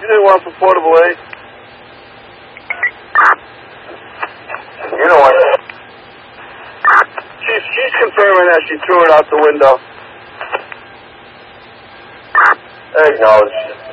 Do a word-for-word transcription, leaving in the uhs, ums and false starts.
You didn't want for portable aid? You know what? She's, she's confirming that she threw it out the window. Acknowledged.